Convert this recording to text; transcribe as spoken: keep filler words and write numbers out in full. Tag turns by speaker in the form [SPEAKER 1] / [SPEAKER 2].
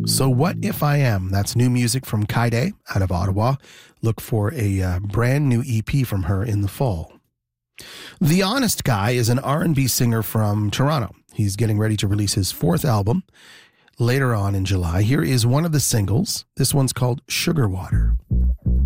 [SPEAKER 1] So What If I Am? That's new music from Kaide out of Ottawa. Look for a uh, brand new E P from her in the fall. The Honest Guy is an R and B singer from Toronto. He's getting ready to release his fourth album later on in July. Here is one of the singles. This one's called Sugar Water.